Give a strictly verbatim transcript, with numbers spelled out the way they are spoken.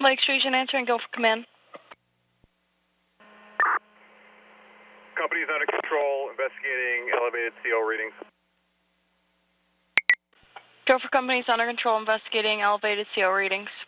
Lake Station answering, go for command. Company's under control, investigating elevated C O readings. Go for company's under control, investigating elevated C O readings.